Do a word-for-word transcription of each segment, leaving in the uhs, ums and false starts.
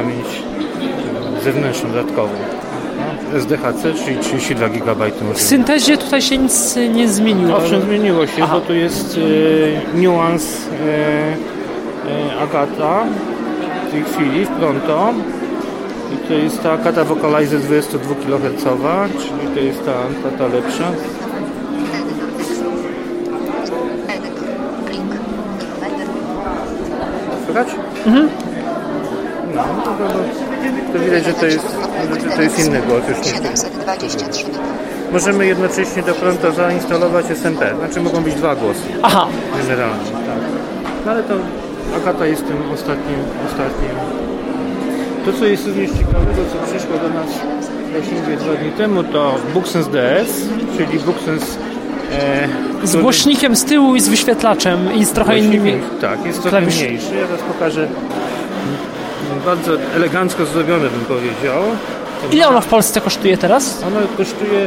pamięć zewnętrzną, dodatkową. S D H C, czyli trzydzieści dwa gigabajty. W syntezie tutaj się nic nie zmieniło. Owszem, zmieniło się, Aha. bo tu jest e, Nuance e, e, Agata w tej chwili, w Pronto. I to jest ta Agata Vocalizer dwadzieścia dwa kiloherców, czyli to jest ta, ta, ta lepsza. Słychać? Mhm. No, to, to, to, to widać, że to jest, że to jest inny głos już niż to. Możemy jednocześnie do Pronto zainstalować S M P, znaczy mogą być dwa głosy. Aha. Generalnie, tak. No ale to Agata jest tym ostatnim, ostatnim. To, co jest również ciekawego, co przyszło do nas właśnie dwa dni temu, to BookSense D S, czyli BookSense E, z głośnikiem z tyłu i z wyświetlaczem i z trochę innymi. Tak, jest trochę klawisz... mniejszy. Ja teraz pokażę. Bardzo elegancko zrobione, bym powiedział. Ile ono w Polsce kosztuje teraz? Ono kosztuje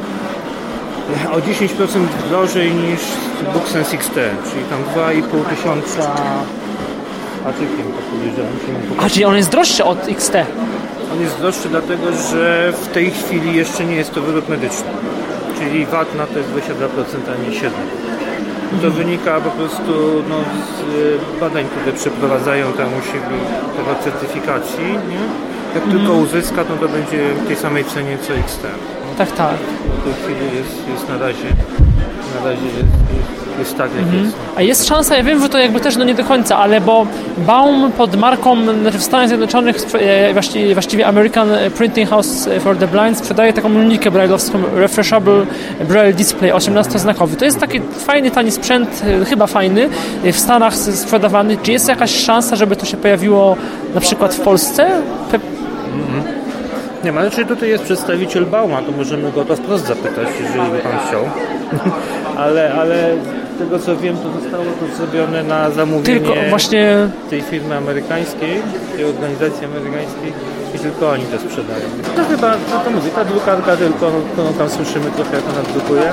o dziesięć procent drożej niż BookSense X T, czyli tam dwa i pół tysiąca artykiem, tak powiedziałem. A, czyli on jest droższy od X T? On jest droższy dlatego, że w tej chwili jeszcze nie jest to wyrób medyczny. Czyli V A T na to jest dwadzieścia dwa procent, a nie siedem procent. To wynika po prostu no, z badań, które przeprowadzają, tam musi być temat certyfikacji. Nie? Jak mm. tylko uzyska, no to będzie w tej samej cenie co X T. Tak, tak. W tej chwili jest, jest na razie, na razie jest, jest, jest tak, jak mm. jest. A jest szansa, ja wiem, że to jakby też no nie do końca, ale bo Baum pod marką, znaczy w Stanach Zjednoczonych właściwie, właściwie American Printing House for the Blind sprzedaje taką linijkę braille'owską Refreshable Braille Display osiemnastoznakowy. To jest taki fajny, tani sprzęt, chyba fajny, w Stanach sprzedawany. Czy jest jakaś szansa, żeby to się pojawiło na przykład w Polsce? Pe- mm-hmm. Nie ma, znaczy tutaj jest przedstawiciel Bauma, to możemy go to wprost zapytać, jeżeli by pan chciał. ale, ale z tego co wiem, to zostało to zrobione na zamówienie tylko właśnie tej firmy amerykańskiej, tej organizacji amerykańskiej i tylko oni to sprzedają. To chyba, no to mówię, ta drukarka tylko, no, tam słyszymy trochę jak ona drukuje.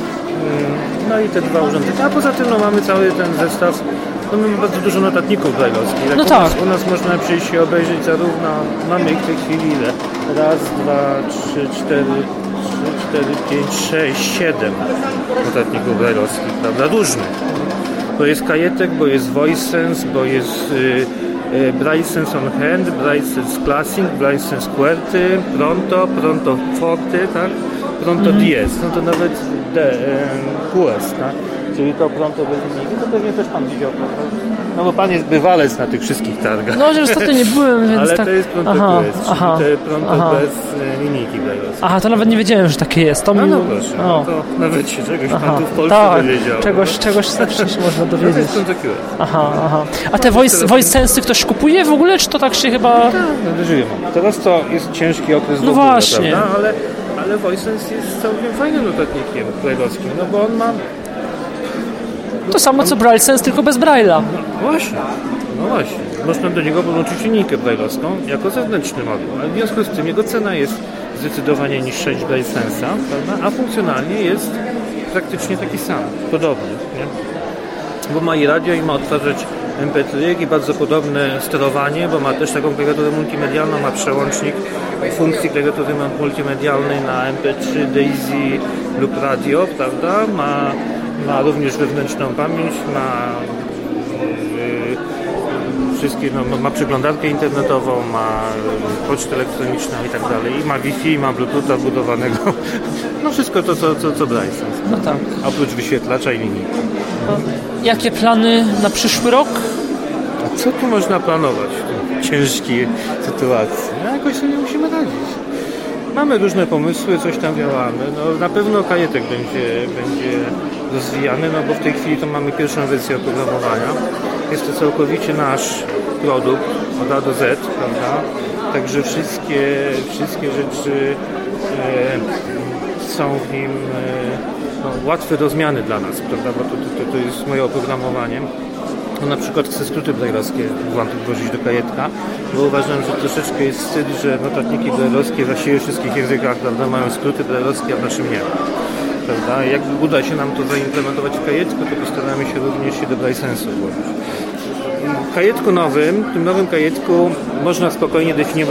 No i te dwa urządzenia, a poza tym no, mamy cały ten zestaw. No mamy bardzo dużo notatników braille'owskich. Tak, no u, tak. nas, u nas można przyjść i obejrzeć zarówno, mamy ich w tej chwili ile? Raz, dwa, trzy, cztery, trzy, cztery, pięć, sześć, siedem notatników braille'owskich, prawda? Różnych. Bo jest kajetek, bo jest VoiceSense, bo jest y, y, BrailleSense on Hand, BrailleSense Classic, BrailleSense QWERTY, Pronto, Pronto Forte, tak? Pronto mm-hmm. D S, no to nawet D, y, Q S, tak? Czyli to Pronto bez linijki, to pewnie też pan widział, prawda? No bo pan jest bywalec na tych wszystkich targach. No, że niestety nie byłem, więc ale tak... to jest Pronto aha, Q S, aha, czyli to Pronto aha. bez linijki braille'owskiej. Aha, to nawet nie wiedziałem, że takie jest. To no, mi... no proszę, no to nawet się czegoś aha, pan tu w Polsce tak, dowiedział. czegoś, czegoś zawsze się można dowiedzieć. To jest Pronto Q S. Aha, aha. A te voice, voice sensy ktoś kupuje w ogóle, czy to tak się chyba... Tak, no żyjemy. Teraz to jest ciężki okres no w ogóle, właśnie. prawda? Ale, ale VoiceSense jest całkiem fajnym notatnikiem braille'owskim, no bo on ma... To samo co BrailleSense, tylko bez Braille'a. No właśnie, no właśnie. Można do niego podłączyć linijkę braille'owską jako zewnętrzny moduł, ale w związku z tym jego cena jest zdecydowanie niższa niż BrailleSense'a, prawda? A funkcjonalnie jest praktycznie taki sam, podobny, nie? Bo ma i radio i ma odtwarzać em pe trzy i bardzo podobne sterowanie, bo ma też taką klawiaturę multimedialną, ma przełącznik funkcji klawiatury multimedialnej na em pe trzy, Daisy lub radio, prawda? Ma Ma również wewnętrzną pamięć, ma yy, wszystkie, no, ma przeglądarkę internetową, ma pocztę elektroniczną i tak dalej. I ma Wi-Fi, ma Bluetootha wbudowanego. No wszystko to, co, co, co BrailleSense. No tak. Oprócz wyświetlacza i linii. Jakie plany na przyszły rok? A co tu można planować w tej ciężkiej sytuacji? No jakoś sobie musimy radzić. Mamy różne pomysły, coś tam działamy. No, na pewno kajetek będzie, będzie rozwijany, no bo w tej chwili to mamy pierwszą wersję oprogramowania. Jest to całkowicie nasz produkt od A do Z, prawda? Także wszystkie, wszystkie rzeczy e, są w nim e, no, łatwe do zmiany dla nas, prawda? Bo to, to, to jest moje oprogramowanie. No, na przykład chcę skróty braille'owskie włożyć do kajetka, bo uważam, że troszeczkę jest wstyd, że notatniki braille'owskie właściwie w wszystkich językach, prawda, mają skróty braille'owskie, a w naszym nie. Prawda? Jakby uda się nam to zaimplementować w kajetku, to postaramy się również się do BrailleSense'u włożyć. W kajetku nowym, w tym nowym kajetku można spokojnie definiować